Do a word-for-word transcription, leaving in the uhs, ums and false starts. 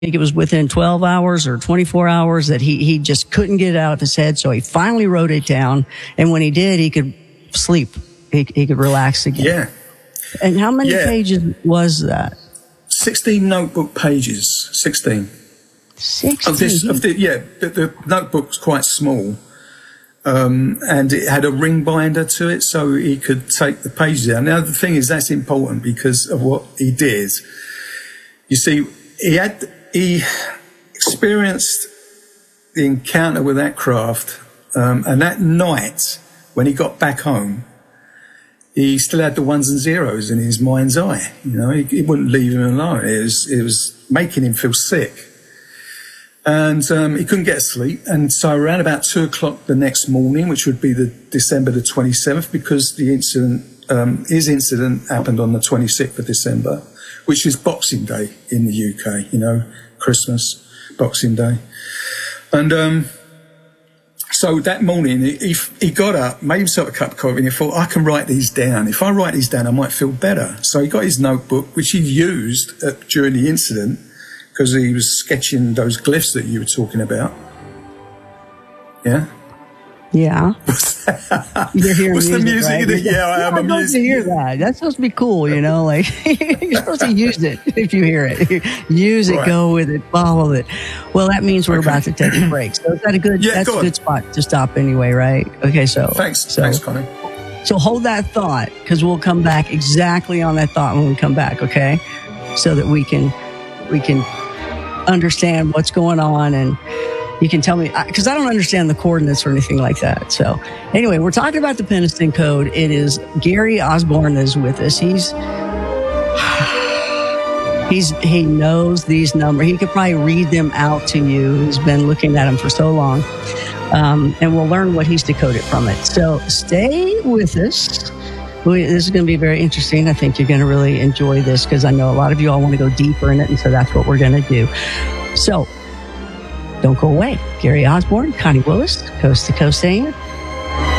think it was within twelve hours or twenty-four hours that he, he just couldn't get it out of his head. So he finally wrote it down. And when he did, he could sleep. He, he could relax again. Yeah. And how many yeah. pages was that? sixteen notebook pages. sixteen. sixteen? Of this, of the, yeah, the, the notebook's quite small. Um, and it had a ring binder to it, so he could take the pages out. Now, the thing is, that's important because of what he did. You see, he had, he experienced the encounter with that craft, um, and that night, when he got back home, he still had the ones and zeros in his mind's eye. You know, he, he wouldn't leave him alone. It was, it was making him feel sick. And um, he couldn't get sleep. And so around about two o'clock the next morning, which would be the December the twenty-seventh, because the incident, um, his incident happened on the twenty-sixth of December, which is Boxing Day in the U K, you know, Christmas, Boxing Day. And um, so that morning, he, he, he got up, made himself a cup of coffee, and he thought, I can write these down. If I write these down, I might feel better. So he got his notebook, which he used at, during the incident, because he was sketching those glyphs that you were talking about. Yeah? Yeah. You're hearing What's music, the music? right? The, yeah, I am I'm a supposed music. to hear that. That's supposed to be cool, you know? Like, you're supposed to use it if you hear it. Use it, Right. go with it, follow it. Well, that means we're Okay. about to take a break. So is that a good, Yeah, that's go a on. good spot to stop anyway, right? Okay, so. Thanks. So, Thanks, Connie. So hold that thought, because we'll come back exactly on that thought when we come back, okay? So that we can, we can understand what's going on, and you can tell me, because I don't understand the coordinates or anything like that. So anyway, we're talking about the Penniston Code. It is Gary Osborne is with us. He's he's he knows these numbers. He could probably read them out to you. He's been looking at them for so long, um, and we'll learn what he's decoded from it. So stay with us. We, this is going to be very interesting. I think you're going to really enjoy this, because I know a lot of you all want to go deeper in it, and so that's what we're going to do. So don't go away. Gary Osborne, Connie Willis, Coast to Coast A M.